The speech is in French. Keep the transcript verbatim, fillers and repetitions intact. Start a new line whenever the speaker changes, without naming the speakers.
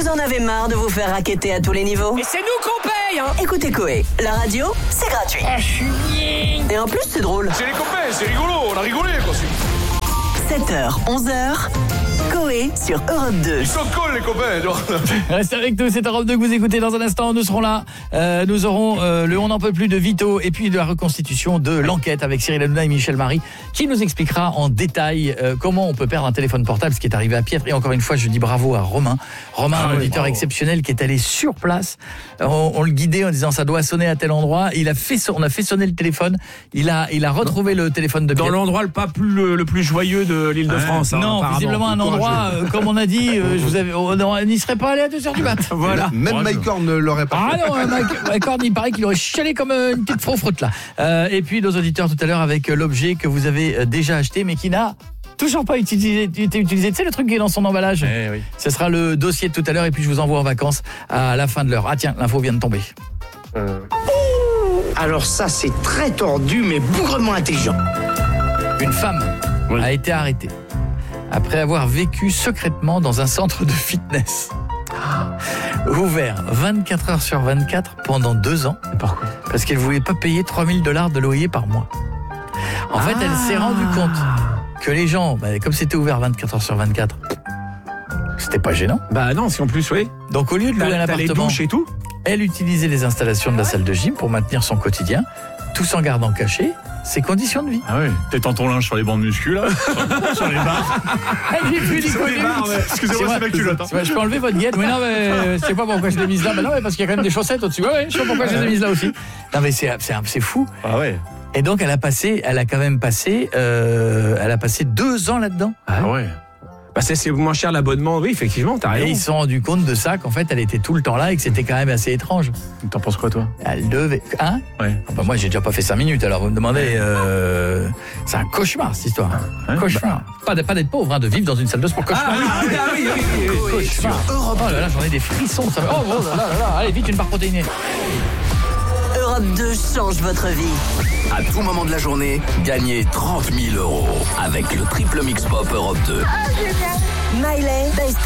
Vous en avez marre de vous faire racketter à tous les niveaux?
Et c'est nous qu'on paye, hein.
Écoutez Coé, la radio, c'est gratuit.
Ah, je suis bien.
Et en plus, c'est drôle.
C'est les copains, c'est rigolo, on a rigolé quoi.
sept heures, onze heures, Coé sur Europe deux.
Ils sont cons les copains.
Restez avec nous, c'est Europe deux que vous écoutez dans un instant. Nous serons là, euh, nous aurons euh, le On n'en peut plus de Vito et puis de la reconstitution de l'enquête avec Cyril Hanouna et Michel Marie qui nous expliquera en détail euh, comment on peut perdre un téléphone portable, ce qui est arrivé à Piètre. Et encore une fois, je dis bravo à Romain. Romain,
Ah
un
oui,
auditeur
bravo.
exceptionnel qui est allé sur place. On, on le guidait en disant ça doit sonner à tel endroit. Il a fait, on a fait sonner le téléphone. Il a, il a retrouvé le téléphone de
Dans
Piètre.
l'endroit le pas plus le, le plus joyeux de l'Île-de-France. hein,
Non,
apparemment.
visiblement un endroit, euh, comme on a dit, euh, je vous avais, on on n'y serait pas allé à deux heures du mat.
Voilà.
Même Mike Horn ne l'aurait pas
Ah
fait.
non, Mike, Mike Horn, il paraît qu'il aurait chialé comme euh, une petite froufroute là. Euh, et puis nos auditeurs tout à l'heure avec euh, l'objet que vous avez euh, déjà acheté mais qui n'a toujours pas utilisé, été utilisé. Tu sais le truc qui est dans son emballage.
Eh oui.
Ce sera le dossier de tout à l'heure et puis je vous envoie en vacances à la fin de l'heure. Ah tiens, l'info vient de tomber.
Alors ça, c'est très tordu, mais bougrement intelligent.
Une femme
Oui.
a été arrêtée après avoir vécu secrètement dans un centre de fitness. Ouvert vingt-quatre heures sur vingt-quatre pendant deux ans.
Pourquoi?
Parce qu'elle voulait pas payer trois mille dollars de loyer par mois. En fait, elle s'est rendue compte que les gens, bah, comme c'était ouvert vingt-quatre heures sur vingt-quatre, c'était pas gênant.
Bah non, si en plus, oui.
Donc au lieu de louer un
T'as, t'as les
appartement,
douches et tout.
elle utilisait les installations de la salle de gym pour maintenir son quotidien, tout en gardant caché ses conditions de vie.
Ah ouais, t'étends ton linge sur les bancs de muscu là, sur, sur les barres.
J'ai plus dit
Sur les barres, ouais. Excusez-moi, c'est ma culotte. hein.
C'est vrai, je peux enlever votre guette. Oui, non, mais euh, je sais pas pourquoi je l'ai mise là. Bah non, mais parce qu'il y a quand même des chaussettes au-dessus. Ouais, ouais, je sais pas pourquoi je les ai mises là aussi. Non, mais c'est, c'est, c'est fou.
Ah ouais.
Et donc, elle a passé, elle a quand même passé, euh, elle a passé deux ans là-dedans.
Ah ouais.
Bah c'est, c'est moins cher l'abonnement, oui, effectivement, t'as
Et
raison.
ils se sont rendus compte de ça, qu'en fait, elle était tout le temps là et que c'était quand même assez étrange.
T'en penses quoi toi?
Elle devait. Hein?
Ouais.
Ah bah moi, j'ai déjà pas fait cinq minutes, alors vous me demandez. Euh... C'est un cauchemar, cette histoire.
Ouais.
Cauchemar. Pas, de- pas d'être pauvre, hein, de vivre dans une salle de sport. Cauchemar.
Ah oui, ah oui, oui, oui, oui.
Cauchemar. Oh là là, j'en ai des frissons. Ça... Oh, oh là là là là. Allez, vite, une barre protéinée.
Europe deux change votre vie.
À tout moment de la journée, gagnez trente mille euros avec le triple mix pop Europe deux.
Miley, Best